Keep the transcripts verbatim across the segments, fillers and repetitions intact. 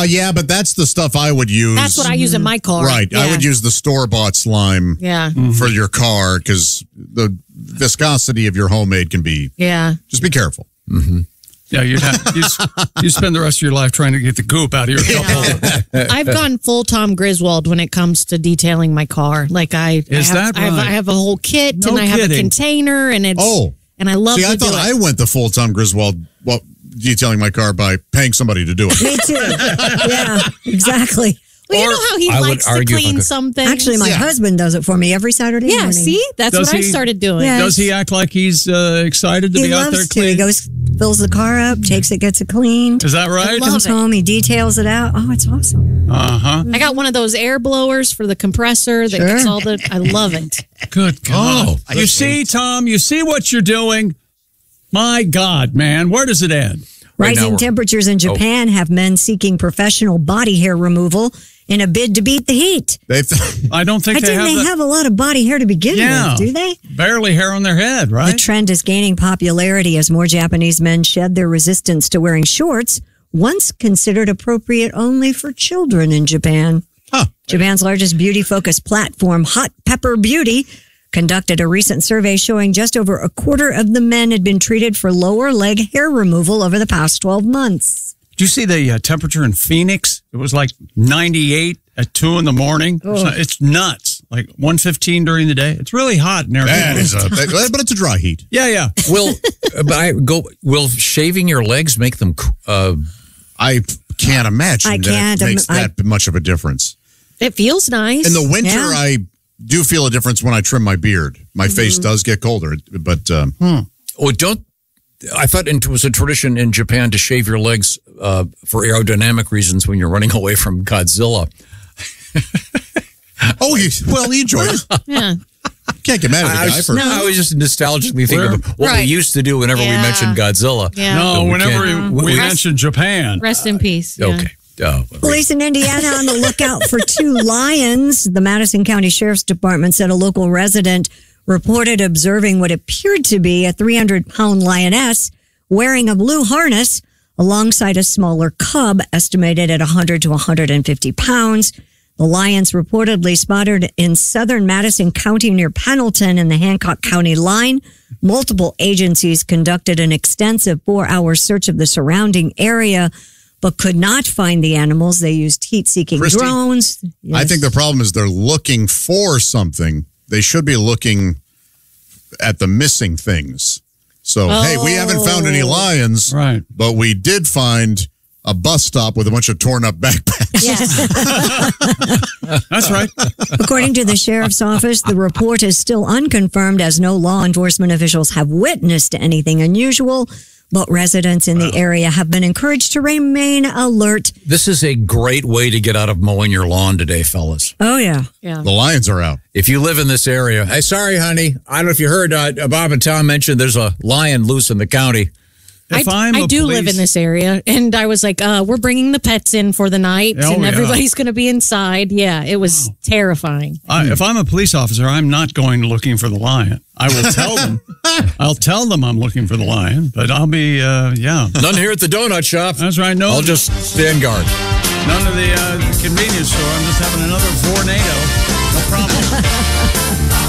Uh, yeah, but that's the stuff I would use. That's what I use in my car. Right. Yeah. I would use the store-bought slime yeah. for your car because the viscosity of your homemade can be... Yeah. Just be careful. Mm-hmm. Yeah, you'd have, you you spend the rest of your life trying to get the goop out of your couple. I've gone full Tom Griswold when it comes to detailing my car. Like I, Is I, have, that I, have, right? I have a whole kit No and I have kidding. a container and it's Oh. and I love See, to I do thought it. I went the full Tom Griswold well, detailing my car by paying somebody to do it. Me too. Yeah, exactly. Well, you know how he I would likes to argue if I clean could- something. Actually, my Yeah. husband does it for me every Saturday yeah, morning. see, that's Does what I he- started doing. Yeah. Does he act like he's uh, excited to He be out there loves to. He cleaning? goes, fills the car up, takes it, gets it cleaned. Is that right? love Comes it. home, he details it out. Oh, it's awesome. Uh-huh. I got one of those air blowers for the compressor that Sure. gets all the. I love it. Good God. Oh, you see, Tom, you see what you're doing? My God, man, where does it end? Right Rising now we're- temperatures in Japan have men seeking professional body hair removal in a bid to beat the heat. They've, I don't think I they think have they the- have a lot of body hair to begin Yeah. with, do they? barely hair on their head, The right? trend is gaining popularity as more Japanese men shed their resistance to wearing shorts, once considered appropriate only for children in Japan. Huh. Japan's largest beauty-focused platform, Hot Pepper Beauty, conducted a recent survey showing just over a quarter of the men had been treated for lower leg hair removal over the past twelve months. Did you see the uh, temperature in Phoenix? It was like ninety-eight at two in the morning. It's, not- it's nuts. Like one fifteen during the day. It's really hot in there. that is a, that- but it's a dry heat. Yeah, yeah. Will but I go? Will shaving your legs make them? Uh, I can't imagine I that can't it makes im- I- that much of a difference. It feels nice. In the winter, Yeah. I do feel a difference when I trim my beard. My face does get colder, but um, oh, don't. I thought it was a tradition in Japan to shave your legs uh, for aerodynamic reasons when you're running away from Godzilla. oh, he, well, he enjoyed it. yeah. Can't get mad at I the guy was, for. I was just nostalgically thinking Where- of what Right. we used to do whenever Yeah. we mentioned Godzilla. Yeah. No, we whenever can't- we, we we- mentioned Japan. Rest in peace. Yeah. Okay. Oh, Police in Indiana on the lookout for two lions. The Madison County Sheriff's Department said a local resident reported observing what appeared to be a three hundred pound lioness wearing a blue harness alongside a smaller cub estimated at one hundred to one hundred fifty pounds. The lions reportedly spotted in southern Madison County near Pendleton in the Hancock County line. Multiple agencies conducted an extensive four-hour search of the surrounding area, but could not find the animals. They used heat-seeking Christy, drones. I Yes. think the problem is they're looking for something. They should be looking at the missing things. So, hey, we haven't found any lions, Right. but we did find a bus stop with a bunch of torn up backpacks. That's right. According to the sheriff's office, the report is still unconfirmed as no law enforcement officials have witnessed anything unusual, but residents in the area have been encouraged to remain alert. this is a great way to get out of mowing your lawn today, fellas. Oh, yeah. Yeah. The lions are out. If you live in this area, hey, sorry, honey. I don't know if you heard uh, Bob and Tom mentioned there's a lion loose in the county. If I, I'm I a do police- live in this area, and I was like, uh, we're bringing the pets in for the night, Oh, and yeah. everybody's going to be inside. Yeah, it was terrifying. I, if I'm a police officer, I'm not going looking for the lion. I will tell them. I'll tell them I'm looking for the lion, but I'll be, uh, yeah. None here at the donut shop. That's right. No, I'll just stand guard. none of the uh, convenience store. I'm just having another Vornado. No problem.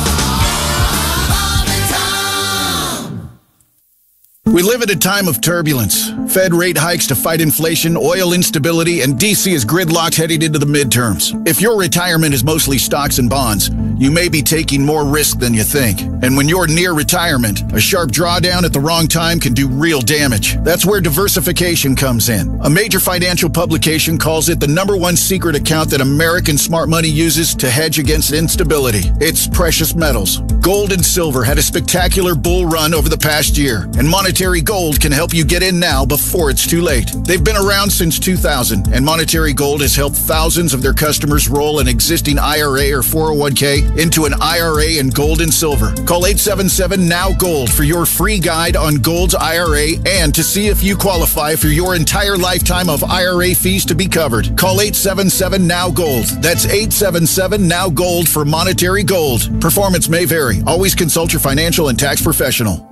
We live at a time of turbulence. Fed rate hikes to fight inflation, oil instability, and D C is gridlocked heading into the midterms. If your retirement is mostly stocks and bonds, you may be taking more risk than you think. And when you're near retirement, a sharp drawdown at the wrong time can do real damage. That's where diversification comes in. A major financial publication calls it the number one secret account that American smart money uses to hedge against instability. It's precious metals. Gold and silver had a spectacular bull run over the past year, and Monetary Gold can help you get in now before it's too late. They've been around since two thousand, and Monetary Gold has helped thousands of their customers roll an existing I R A or four oh one k into an I R A in gold and silver. Call eight seven seven, N O W Gold for your free guide on Gold's I R A and to see if you qualify for your entire lifetime of I R A fees to be covered. Call eight seven seven, N O W Gold. That's eight seven seven, N O W Gold for Monetary Gold. Performance may vary. Always consult your financial and tax professional.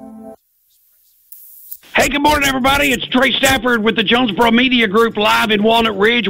Hey, good morning, everybody. It's Trey Stafford with the Jonesboro Media Group live in Walnut Ridge.